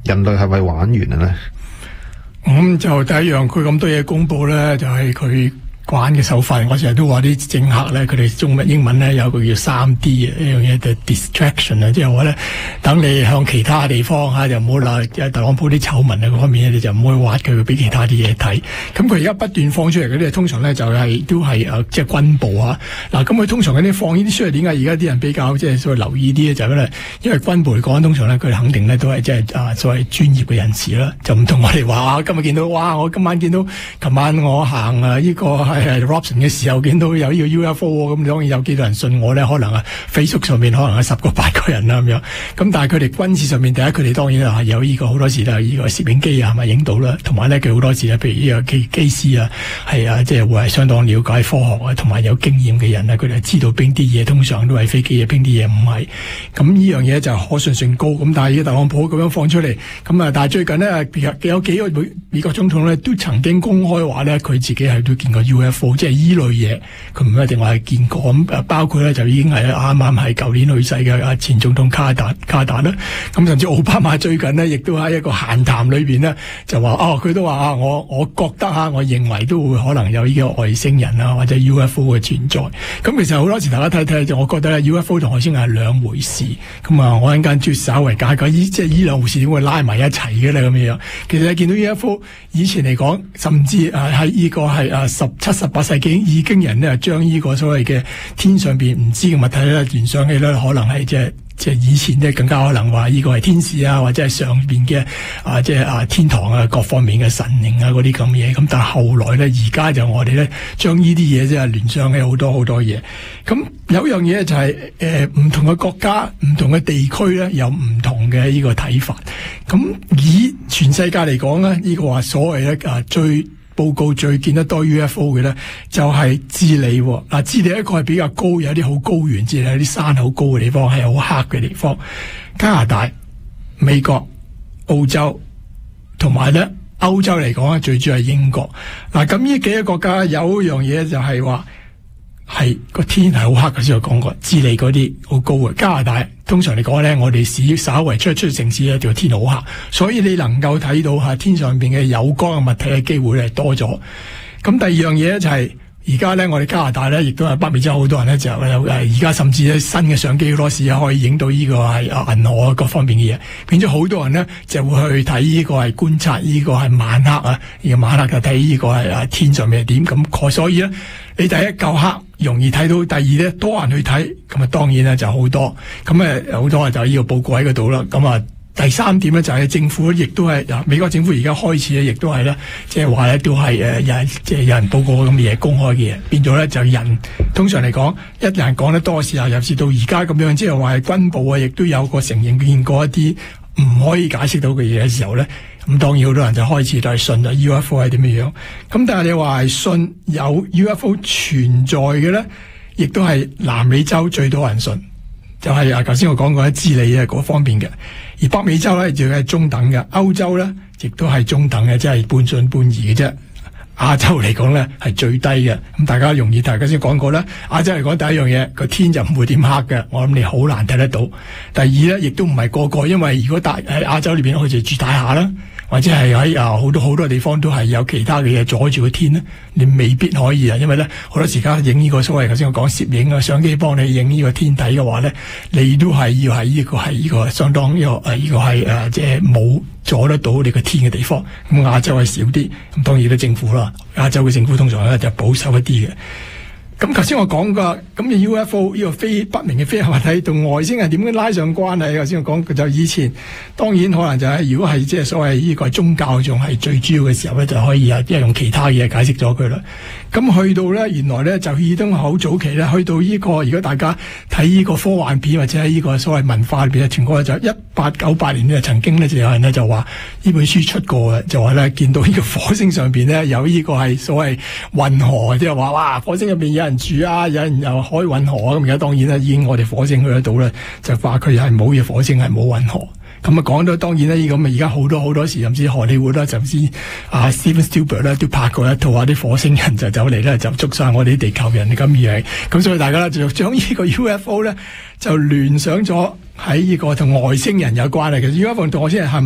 人類係咪玩完啦咧？ 咁就第一樣，佢咁多嘢公佈咧，就係佢慣嘅手法。我成日都話啲政客咧，佢哋中文英文咧有個叫3D 嘅呢樣嘢，就 distraction 啊，即係話咧，等你向其他地方就唔好啦，特朗普啲醜聞啊嗰方面你就唔好挖佢俾其他啲嘢睇。咁佢而家不斷放出嚟嗰啲，通常咧就係都係即係軍部啊。嗱，咁佢通常嗰啲放呢啲出嚟，點解而家啲人比較即係所謂留意啲咧？就係咧，因為軍部嚟講，通常咧佢肯定咧都係即係所謂專業嘅人士啦，就唔同我哋話今日見到我今晚見到，琴晚我行呢個係 Robson 嘅時候見到有呢個 UFO 咁，當然有幾多人信我咧？可能Facebook 上面可能係10個8個人啦咁樣。咁但係佢哋軍事上面，第一佢哋當然係有呢個好多時都係呢個攝影機啊，係咪影到啦？同埋咧佢好多時譬如呢個機師啊，係即係會係相當了解科學啊，同埋有經驗嘅人啊，佢哋知道邊啲嘢通常都係飛機嘅，邊啲嘢唔係。咁呢樣嘢就可信性高。咁但係特朗普咁樣放出嚟，咁啊，但係最近呢，有幾個美國總統咧都曾經公開話咧，佢自己係都見過 UFO， 即係依類嘢，佢唔一定話係見過。咁包括咧就已經係啱啱係舊年去世嘅前總統卡達啦。咁甚至奧巴馬最近呢，亦都喺一個閒談裏邊呢，就話佢都話我覺得我認為都會可能有呢個外星人啊或者 UFO 嘅存在。咁其實好多時大家睇睇就，我覺得 UFO 同外星人係兩回事。咁啊，我一陣間再稍微解解即係呢兩回事點會拉埋一齊嘅咧咁樣。其實你見到 UFO 以前嚟講，甚至喺呢個係17、18世紀已經人呢將呢個所謂嘅天上邊唔知嘅物體咧聯想起咧，可能係即係以前咧更加可能話呢個係天使啊，或者係上邊嘅即係天堂啊各方面嘅神靈啊嗰啲咁嘢。咁但係後來咧，而家就我哋咧將呢啲嘢即係聯想起好多嘢。咁有一樣嘢就係唔同嘅國家、唔同嘅地區咧有唔同嘅呢個睇法。咁以全世界嚟講咧，呢個話所謂咧最報告最見得多 UFO 嘅咧，就係智利。智利一個係比較高，有啲好高原，智利有啲山好高嘅地方，係好黑嘅地方。加拿大、美國、澳洲同埋咧歐洲嚟講咧，最主要係英國。咁呢幾個國家有一樣嘢就係話係個天係好黑嘅，先有講過。智利嗰啲好高嘅，加拿大通常嚟講咧，我哋稍為出城市咧，條天好黑，所以你能夠睇到天上邊嘅有光嘅物體嘅機會係多咗。咁第二樣嘢咧就係而家咧，我哋加拿大咧，亦都係北美洲好多人咧就有而家甚至咧新嘅相機好多時可以影到呢個係銀河各方面嘅嘢，變咗好多人咧就會去睇呢個係觀察呢個係晚黑啊，呢個晚黑就睇呢個係天上面係點咁。所以咧，你第一夠黑容易睇到，第二咧多人去睇，咁當然咧就好多，咁好多就呢個報告喺嗰度啦。咁第三點咧就係政府亦都係美國政府而家開始咧，亦都係咧即係話咧都係有人報告咁嘅嘢，公開嘅嘢，變咗咧就人通常嚟講，一人講得多嘅時候，尤其是到而家咁樣，即係話係軍部亦都有個承認見過一啲唔可以解釋到嘅嘢嘅時候咧，咁當然好多人就開始就係信咗 UFO 係點樣。咁但係你話係信有 UFO 存在嘅咧，亦都係南美洲最多人信。就係頭先我講過喺智利嗰方面嘅，而北美洲咧就係中等嘅，歐洲咧亦都係中等嘅，即係半信半疑嘅啫。亞洲嚟講咧係最低嘅，咁大家容易，大家先講過啦。亞洲嚟講第一樣嘢，個天就唔會點黑嘅，我諗你好難睇得到。第二咧，亦都唔係個個，因為如果喺亞洲裏邊，佢就住大廈啦，或者係喺好多地方都係有其他嘅嘢阻住個天咧，你未必可以啊。因為咧好多時間影呢個所謂頭先我講攝影啊，相機幫你影呢個天體嘅話咧，你都係要係呢個相當呢個係即係冇阻得到你個天嘅地方。咁亞洲係少啲，咁當然都政府啦，亞洲嘅政府通常咧就保守一啲嘅。咁頭先我講過，咁嘅 UFO 呢個不明嘅飛行物體同外星人點樣拉上關係？頭先我講就以前，當然可能就係如果係即係所謂呢個宗教仲係最主要嘅時候咧，就可以即係用其他嘢解釋咗佢啦。咁去到咧，原來咧就已經好早期咧，去到呢個如果大家睇呢個科幻片或者喺呢個所謂文化裏邊嘅全國就1898年咧，曾經咧就有人咧就話呢本書出過嘅，就話咧見到呢個火星上邊咧有呢個係所謂運河，即係話哇火星入邊有人住啊，有人又開運河咁。而家當然啦，已經我哋火星去得到啦，就話佢係冇嘢，火星係冇運河。咁講到當然呢，咁而家好多時，甚至荷里活啦，甚至Steven Spielberg 咧都拍過一套啲火星人就走嚟咧，就捉晒我哋啲地球人咁樣。咁所以大家咧就將呢個 UFO 咧就聯想咗喺呢個同外星人有關係嘅 UFO 同外星人係